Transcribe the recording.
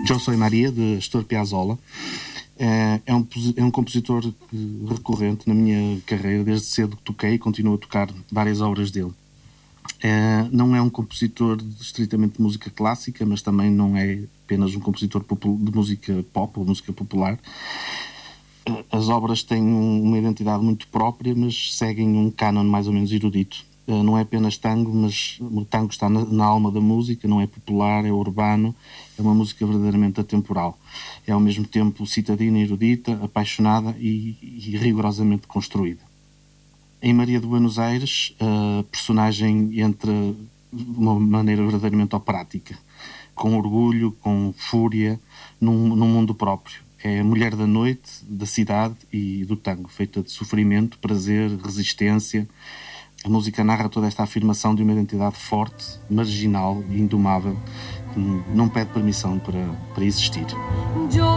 Eu Soy Maria, de Astor Piazzolla. É um compositor recorrente na minha carreira. Desde cedo que toquei e continuo a tocar várias obras dele. Não é um compositor estritamente de música clássica, mas também não é apenas um compositor de música pop ou música popular. As obras têm uma identidade muito própria, mas seguem um cânon mais ou menos erudito. Não é apenas tango, mas o tango está na alma da música, não é popular, é urbano, é uma música verdadeiramente atemporal. É ao mesmo tempo citadina, erudita, apaixonada e rigorosamente construída. Em Maria de Buenos Aires, a personagem entra de uma maneira verdadeiramente operática, com orgulho, com fúria, num mundo próprio. É a mulher da noite, da cidade e do tango, feita de sofrimento, prazer, resistência. A música narra toda esta afirmação de uma identidade forte, marginal e indomável, que não pede permissão para existir.